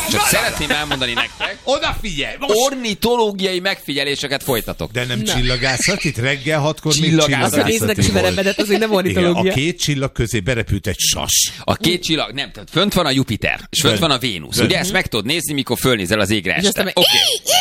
Csak szeretném elmondani nektek, odafigyelj! ornitológiai megfigyeléseket folytatok. De nem csillagászat, itt reggel 6-kor még Csillagászat. csillagászati is verebedet, azért nem ornitológia. Igen, a két csillag közé berepült egy sas. A két csillag, nem, tehát fönt van a Jupiter, és fönt van a Vénusz. Ugye ezt meg tudod nézni, mikor fölnézel az égre este. Oké.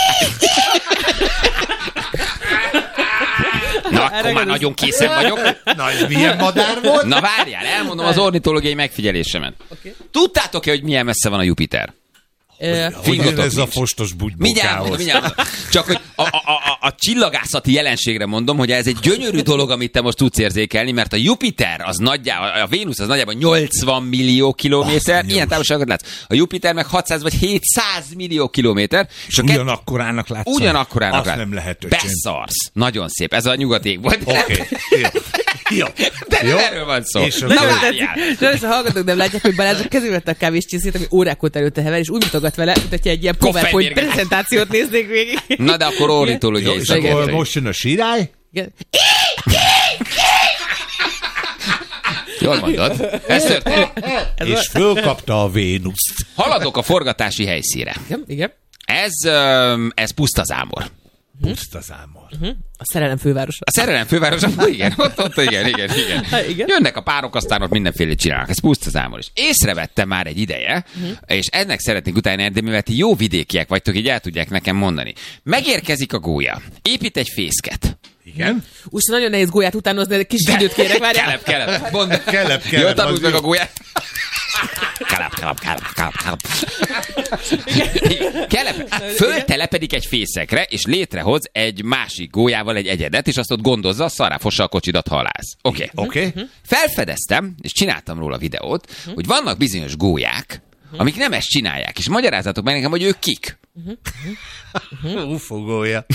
Na, akkor már nagyon készen vagyok. Na, ez milyen madár volt? Na várjál, elmondom az ornitológiai megfigyelésemet. Tudtátok-e, hogy milyen messze van a Jupiter? Hogyan ez a fostos bugybokához? Mindjárt. Csak hogy a csillagászati jelenségre mondom, hogy ez egy gyönyörű dolog, amit te most tudsz érzékelni, mert a Jupiter, az nagyjából, a Vénusz az nagyjából 80 millió kilométer, ilyen távolságot látsz. A Jupiter meg 600 vagy 700 millió kilométer. És ugyanakkorának látsz. Ugyanakkorának látsz. Azt nem lehet, öcsém. Beszarsz. Nagyon szép. Ez a nyugati ég volt. Oké. Jó. De nem erről van szó. És Na Nagyon tetszik. A hallgatók nem látják, hogy Balázs a kezébe vette a kávéscsészét, ami órák óta előtte hever, és úgy mutogat vele, mint hogyha egy ilyen PowerPoint prezentációt néznék végig. Na de akkor ornitológiai és akkor most jön a sirály. Igen. Jól mondod. Ez történt. És fölkapta a Vénuszt. Haladok a forgatási helyszínre. Igen. Ez pusztazámor. Pusztazámor. A szerelem fővárosa. A szerelem fővárosa, igen, ott igen. Igen. Jönnek a párok, aztán ott mindenféle csinálnak. Ez pusztazámor is. Észrevettem már egy ideje, és ennek szeretnék utána járni, de mivel ti jó vidékiek vagytok, így el tudják nekem mondani. Megérkezik a gólya, épít egy fészket. Igen? Úgy nagyon nehéz gólyát utánozni, de kis időt kérek, várjál. Kelep. Mondd. Kelep. Jól tanuld meg a gólyát. Kelep. Föltelepedik egy fészekre, és létrehoz egy másik gólyával egy egyedet, és azt ott gondozza, szarráfossa a kocsidat, halász. Oké. Felfedeztem, és csináltam róla videót, hogy vannak bizonyos gólyák, amik nem ezt csinálják, és magyarázzatok meg nekem, hogy ők kik. Ufogója.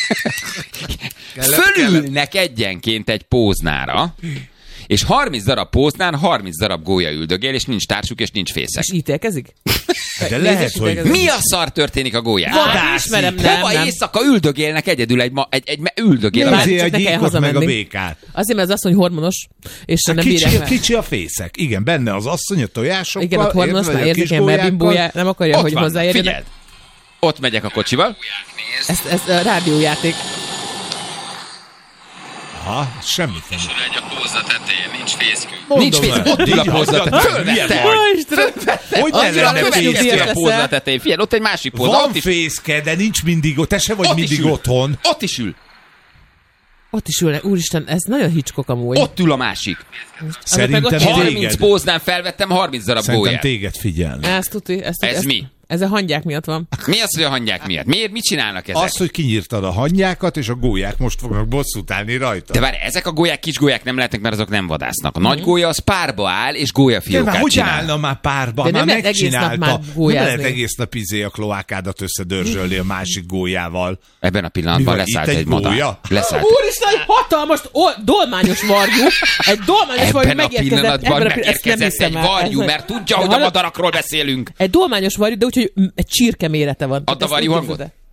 Fölülnek egyenként egy póznára, és 30 darab póznán 30 darab gólya üldögél, és nincs társuk, és nincs fészek. És ítélkezik? De lehet, hogy... Mi a szar történik a gólyán? Ismerem, Hova éjszaka üldögélnek egyedül egy üldögél. Nézzé a gyíkot meg a békát. Azért, mert az asszony hormonos, és nem bírják meg. Kicsi a fészek. Igen, benne az asszony a tojásokkal. Igen, a hormonos már érzékeny, mert bimbója nem akarja, hogy hozzáérjen. Figyeld! Ott megyek a kocsival. Ez a rádiójáték. Aha, semmit nem. Egy a pózna tetején, nincs fészkünk. Nincs fészkünk, ott ül a pózna tetején. Hogy ne lenne fészke? A pózna tetején. Figyelj, ott egy másik pózna. Van fészke, de nincs mindig ott. Te se vagy mindig otthon. Ott is ül. Ott is ülnek. Úristen, ez nagyon Hitchcock amúgy. Ott ül a másik. Szerintem 30 téged. póznán felvettem 30 darab Szerintem gólyát. téged figyelni. Ez tuti. Ez mi? Ez a hangyák miatt van. Mi az, hogy a hangyák miatt? Miért? Mit csinálnak ezek? Az, hogy kinyírtad a hangyákat, és a gólyák most fognak bosszút állni rajta. De várj, ezek a gólyák kis gólyák nem lehetnek, mert azok nem vadásznak. A nagy gólya az párba áll, és gólyafiókát hogy csinál. állna már párba? De már nem lehet egész nap megcsinálta. már Nem gólyázni. lehet egész nap a kloákádat összedörzsölni a másik gólyával. Ebben a pillanatban Mivel leszállt itt egy egy madár. gólya? Leszállt. Úristen, egy hatalmas dolmányos varjú. Egy dolmányos varjú Ebben a megérkezett. pillanatban ezt nem megérkezett hiszem egy el. varjú, Ez- mert tudja, De hogy a hallod? madarakról beszélünk. Egy dolmányos varjú, de úgyhogy egy csirke mérete van. Add a Ezt varjú úgy hangot. képzeld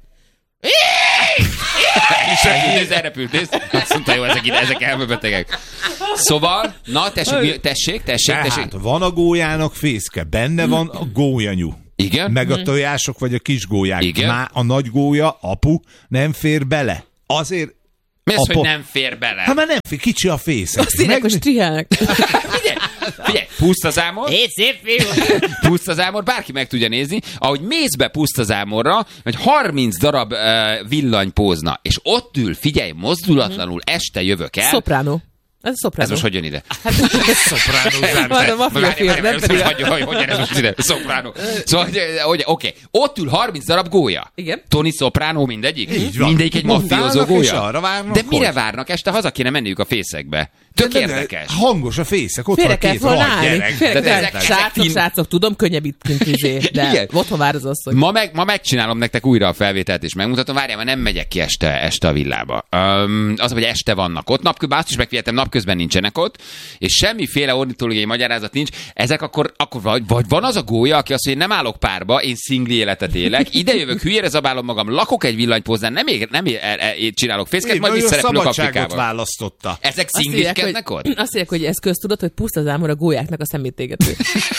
És elrepült, nézd. Azt mondta, jó, ezek elmebetegek. Szóval, na, tessék. Tehát van a gólyának fészke, benne van a gólyanyú. Igen? Meg a tojások vagy a kis gólyák. Igen. Már a nagy gólya, apu, nem fér bele. Azért... Mi az, Apa- hogy nem fér bele? Hát már nem fér, kicsi a fészek. Azt írják, hogy strihelnek. Figyelj, pusztazámor. Szép fiú. Pusztazámor, bárki meg tudja nézni, ahogy mész be pusztazámorra, hogy 30 darab villanypózna, és ott ül, figyelj, mozdulatlanul, este jövök el. Szopránó. Ez a szopránó. Ez most hogy jön ide? Van a maffia film, nem pedig. Hogy ez most ide? Szopránó. Szóval, hogy oké, ott ül 30 darab gólya. Igen. Tony Soprano, mindegyik? Így van. Mindegyik egy maffiózó Montálnak, és gólya. arra várnak, De mire hogy? várnak? Este haza kéne menniük a fészekbe. Tök érdekes. Hangos a fészek, ott Félre van kell két volna rohadt állni. gyerek. Félre De kell. ezek Srácok, tudom, könnyebb itt kint de Igen. otthon vár az asszony. Ma megcsinálom nektek újra a felvételt, és megmutatom. Várjál, mert nem megyek ki este a villába. Az, hogy este vannak ott. Napközben azt is megfigyeltem, napközben nincsenek ott, és semmiféle ornitológiai magyarázat nincs, ezek akkor vagy van az a gólya, aki azt mondja, nem állok párba, én szingli életet élek, ide jövök, hülyére zabálom magam, lakok egy villanypóznán, nem csinálok fészket, majd visszarepülök Afrikába. Választotta. Ezek szingliskednek ott? Azt mondják, hogy ez köztudott, hogy puszta zámor a gólyáknak a szemétégető.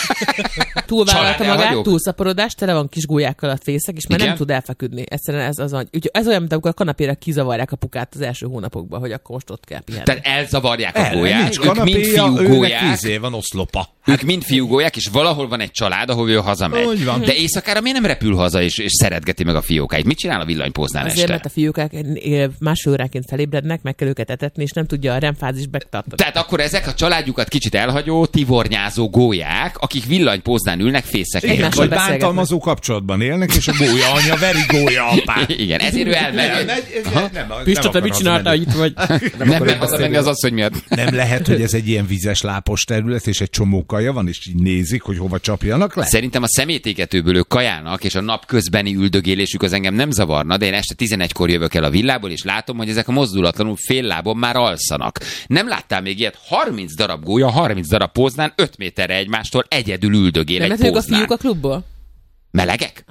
Túlvállalta magát, túlszaporodás, tele van kis gólyákkal a fészek, és már nem tud elfeküdni. Egyszerűen ez olyan, mint amikor a kanapére kizavarják a pukát az első hónapokban, hogy akkor most ott kell pihenni. Tehát elzavarják a gólyák, ők mind fiúgólyák. Van oszlopa. Ők mind fiúgólyák, és valahol van egy család, ahol ő hazamegy. De éjszakára miért nem repül haza, és szeretgeti meg a fiókáit? Mit csinál a villanypóznál este? Azért, mert a fiókák másfél óránként felébrednek, meg kell őket etetni, és nem tudja a REM-fázis megtartani. Tehát akkor ezek a családjukat kicsit elhagyó, tivornyázó gólyák, akik villanypóznán ülnek fészeknél. Igen, vagy bántalmazó kapcsolatban élnek, és a gólya anya veri gólya apát. Igen, ezért ő elmerül. Pista, te mit csináltál itt vagy? Nem hazamenni az asszony miatt. Nem lehet, hogy ez egy ilyen vizes lápos terület, és egy csomó kaja van, és így nézik, hogy hova csapjanak le? Szerintem a szemétégetőből ők kajálnak, és a napközbeni üldögélésük az engem nem zavarna, de én este 11-kor jövök el a villából, és látom, hogy ezek a mozdulatlanul fél lábon már alszanak. Nem láttál még ilyet? 30 darab gólya, 30 darab póznán, 5 méterre egymástól egyedül üldögél egy póznán. Nem a fiúk a klubból? Melegek?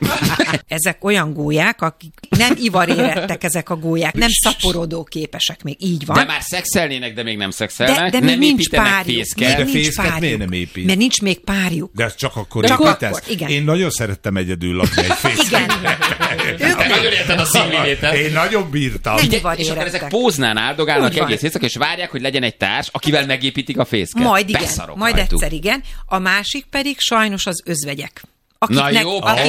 Ezek olyan gólyák, akik nem ivarérettek ezek a gólyák, nem szaporodó képesek még, így van. De már szexelnének, de még nem szexelnek. De nem nincs építenek párjuk. fészket. De fészket miért nem épít? Mert nincs még párjuk. De ez csak akkor építesz? Igen. Én nagyon szerettem egyedül lakni egy fészket. Igen. Te nagyon érted a szinglilétet. Én nagyon bírtam. Nem És akkor ezek póznán áldogálnak egész éjszaka, és várják, hogy legyen egy társ, akivel megépítik a fészket. Majd igen, Beszarok majd rajtuk. egyszer igen. A másik pedig sajnos az özvegyek. Akiknek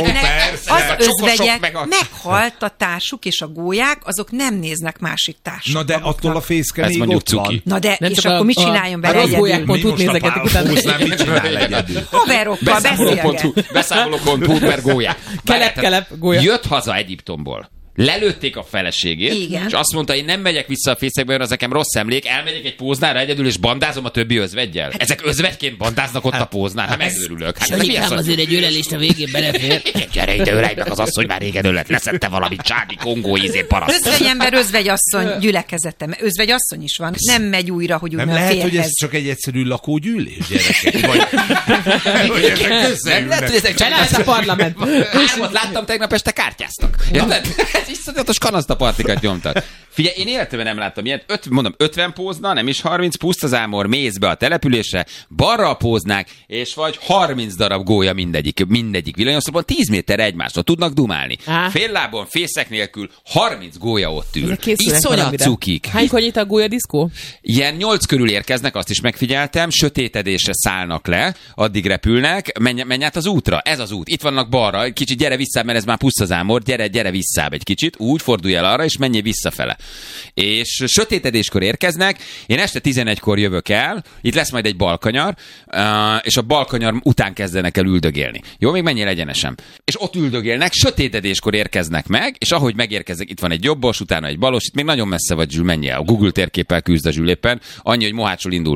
az özvegyek meghalt a társuk, és a gólyák, azok nem néznek másik társuk. Na de attól a fészke még mondjuk ott van. cuki. Na de, Nem és csak akkor mit csináljon vele egyedül? egyedül? Pont úgy nézegetik utána. Mit csinál egyedül? Haverokkal beszélget. Beszámoló.hu per gólyák. Kelep, gólya. Jött haza Egyiptomból. Lelőtték a feleségét, igen. És azt mondta, én nem megyek vissza a fészekbe, mert az nekem rossz emlék, elmegyek egy póznára egyedül, és bandázom a többi özveggyel. Ezek özvegyként bandáznak ott a póznán, hát megőrülök. Hát azért egy ölelést a végén belefér. Gyere ide, ölelj meg az asszony, már régen ölet, leszette valamit, Csádi Kongó ízén paraszt. Özvegyember, özvegyasszony gyülekezete. Özvegyasszony is van. Nem megy újra, hogy úgy nem lehet, hogy ez csak egy egyszerű lakógyűlés, gyerekek? Vagy nem lehet, hogy ezek Csinálsz a parlament. Hármat láttam tegnap este kártyáztak. Érted? Ez iszonyatos kanasztapartikat nyomtak. Figyelj, én életemben nem láttam ilyet. 50 pózna, nem is 30, pusztazámor, mész be a településre, balra a póznák, és vagy 30 darab gólya mindegyik villanyoszlopon, 10 méterre egymástól tudnak dumálni. Féllábon, fészek nélkül, 30 gólya ott ül. Iszonyat cukik. Hánykor nyit a gólyadiszkó? Ilyen 8 körül érkeznek, azt is megfigyeltem, sötétedésre szállnak le, addig repülnek, menj át az útra, ez az út, itt vannak balra, kicsit gyere vissza, mert ez már pusztazámor, gyere vissza egy kicsit, úgy fordulj el arra, és menj visszafele. És sötétedéskor érkeznek, én este 11-kor jövök el, itt lesz majd egy balkanyar, és a balkanyar után kezdenek el üldögélni. Jó, még menjél egyenesen. És ott üldögélnek, sötétedéskor érkeznek meg, és ahogy megérkeznek, itt van egy jobbos, utána egy balos, itt még nagyon messze vagy, Zsül, menjél. A Google térképpel küzd a Zsül éppen, annyi, hogy Mohácsról indul.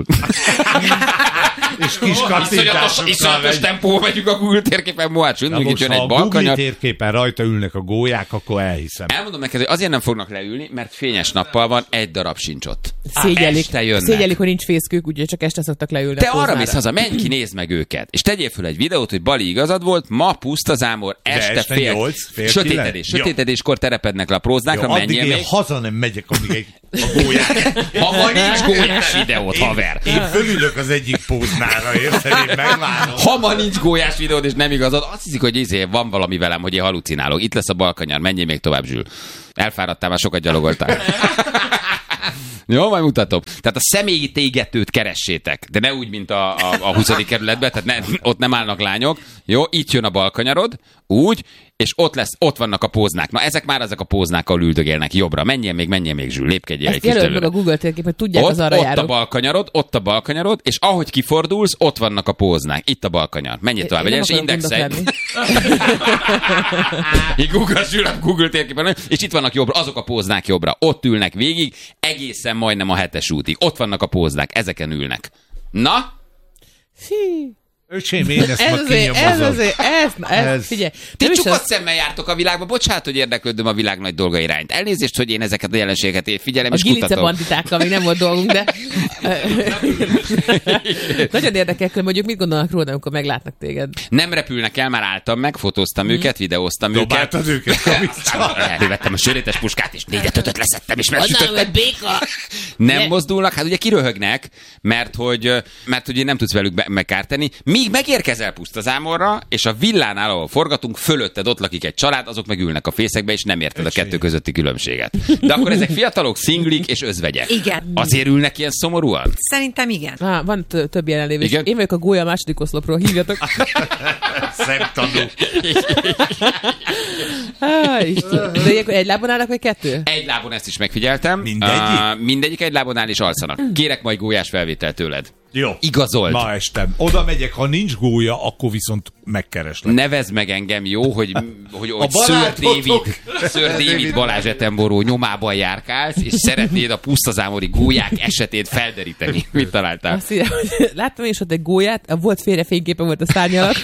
És kis kattintásokkal iszonyatos tempóval megyünk a Google térképen Mohácsról indul, itt jön egy balkanyar. Ha a Google térképen rajta ülnek a gólyák, akkor elhiszem. Elmondom neked, hogy azért nem fognak leülni, mert fényes nappal van, egy darab sincs ott. Szégyelik, hogy nincs fészkük, úgyhogy csak este szoktak leülni. Te arra mész haza, menj ki, nézd meg őket. És tegyél föl egy videót, hogy Bali igazad volt, ma pusztazámor, este fél sötétedéskor terepednek le a próznákra, menjél még. Haza nem megyek, amíg a gólyák. Ha ma nincs gólyás videót, haver. Én fölülök az egyik póznára, érted? Én megvárom. Ha ma nincs gólyás videód, és nem igazad, azt hiszik, hogy van valami velem, hogy én halucinálok. Itt lesz a balkanyar, menjél még tovább, Zsül. Elfáradtál, már sokat gyalogoltál. Jó, majd mutatom. Tehát a személyi égetőt keressétek, de ne úgy, mint a 20. kerületben, tehát ott nem állnak lányok. Jó, itt jön a balkanyarod, úgy, és ott vannak a póznák. Na, ezek a póznák, ahol üldögélnek jobbra. Menjél még, Zsül, lépkedjél egy kis előbb. Meg a Google térkép, hogy tudják az arra járok. Ott a balkanyarod, és ahogy kifordulsz, ott vannak a póznák. Itt a balkanyar. Menjél tovább, és indexelj. Így Zsül a Google térképen, és itt vannak jobbra, azok a póznák jobbra. Ott ülnek végig, egészen majdnem a 7-es útig. Ott vannak a póznák, ezeken ülnek. Na? Öcsém, én ezt ma kinyomozom. Ez, figyelj. Ti csukott szemmel jártok a világba, bocsánat, hogy érdeklődöm a világ nagy dolga irányt. Elnézést, hogy én ezeket a jelenségeket figyelem és kutatom. A Gilice banditákkal még nem volt dolgunk, de nagyon érdekel, hogy mondjuk mit gondolnak róla, amikor meglátnak téged. Nem repülnek el, már álltam meg, fotóztam őket, videóztam őket. Dobáltad őket? Elővettem a sörétes puskát, és 4-5 leszettem, és megsütöttem. Nem mozdulnak, hát ugye kiröhögnek, mert hogy nem tudsz velük megkárteni. Míg megérkezel Pusztazámorra, és a villánál, ahol forgatunk, fölötted ott lakik egy család, azok meg ülnek a fészekbe, és nem érted a kettő közötti különbséget. De akkor ezek fiatalok, szinglik és özvegyek. Igen. Azért ülnek ilyen szomorúan? Szerintem igen. Van több jelenlévés. Én vagyok a gólya második oszlopról, hívjatok. Szemtanú. De ilyenkor egy lábon állnak, vagy kettő? Egy lábon, ezt is megfigyeltem. Mindegyik egy lábon áll és alszanak. Kérek majd gólyás felvételt tőled. Jó. Igazold. Ma estem. Oda megyek, ha nincs gólya, akkor viszont megkereslek. Nevezd meg engem, jó, hogy Sir David Balázs Attenborough nyomában járkálsz, és szeretnéd a pusztazámori gólyák esetét felderíteni. Mit találtál? Azt írja, hogy láttam én is ott egy gólyát, volt félrefényképe volt a szárny alatt.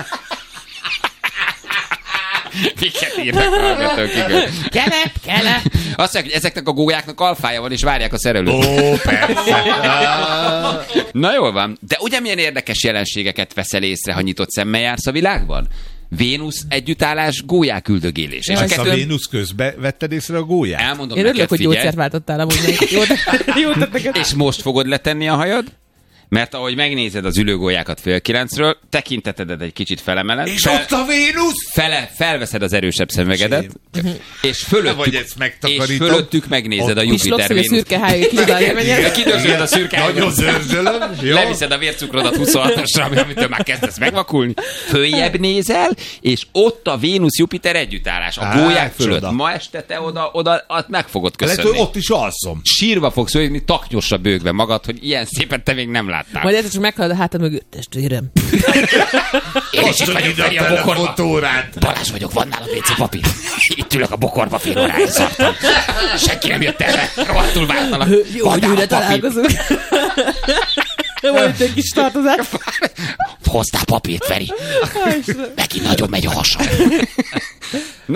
Miket írnak hallgatók, igen. Kelep. Azt mondják, hogy ezeknek a gólyáknak alfája van, és várják a szerelőt. Ó, persze. Na jól van. De ugye milyen érdekes jelenségeket veszel észre, ha nyitott szemmel jársz a világban? Vénusz együttállás, gólyák üldögélés. És a Vénusz közben vetted észre a gólyát? Elmondom én neked, örülök, hogy figyelj. gyógyszert váltottál amúgy. Jó, és most fogod letenni a hajad? Mert ahogy megnézed az ülőgólyákat 8:30-ről, tekintetedet egy kicsit felemeled. És ott a Vénusz! Felveszed az erősebb szemüvegedet, és fölöttük megnézed a Jupiter Vénusz. És szürke hájét kidörzsölöd a szürke hájét. Nagyon zörzsölöm. Leviszed a vércukrodat 26-osra, amitől már kezdesz megvakulni. Följebb nézel, és ott a Vénusz-Jupiter együttállás. A gólyák fölött. Csoda. Ma este te oda meg fogod köszönni. Lehet, hogy ott is alszom. Sírva fogsz ölni, taknyosra bőgve magad, hogy ilyen szépen te még nem láttál. Majd egyszer csak meghallod a hátad mögött, testvérem. Én is itt vagyok Feri a bokorba. Balázs vagyok, van nálad WC papír. Itt ülök a bokorba, fél óráig szartam. Senki nem jött erre, rohadtul vártalak. Jó, hogy újra találkozunk. Volt egy kis tartozás. Hoztál papírt, Feri. Neki nagyon megy a hasam.